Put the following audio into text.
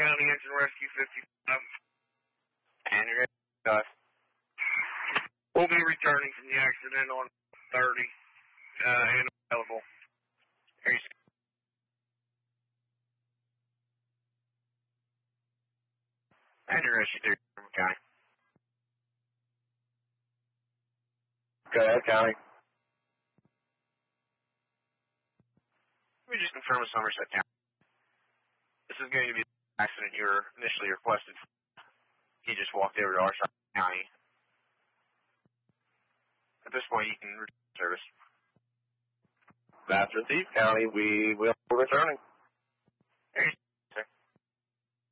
County Engine Rescue 55. Henry, We'll be returning from the accident on 30 and available. Henry Rescue 3, County. Go ahead, County. Let me just confirm with Somerset County. This is going to be the accident you were initially requested. He just walked over to our side of the county. At this point, you can return service. Master Thief County, we will be returning. Hey.